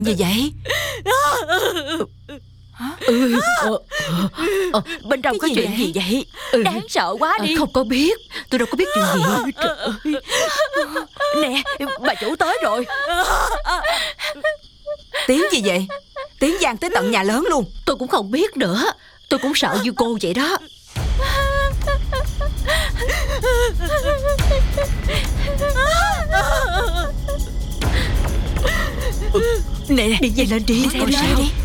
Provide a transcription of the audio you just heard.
gì vậy? Bên trong có Cái gì chuyện gì vậy? Đáng sợ quá đi. Không có biết. Tôi đâu có biết chuyện gì. Trời ơi. Nè, bà chủ tới rồi. Tiếng gì vậy? Tiếng vang tới tận nhà lớn luôn. Tôi cũng không biết nữa. Tôi cũng sợ như cô vậy đó. Nè, đi về lên đi. Đi theo đi.